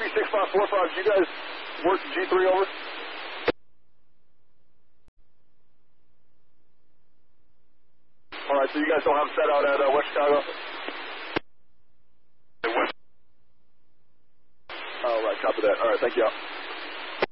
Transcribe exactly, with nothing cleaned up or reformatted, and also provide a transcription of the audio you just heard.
six five four five, do you guys work G three over? All right, so you guys don't have a set out at uh, West Chicago? West. All right, copy that. All right, thank you.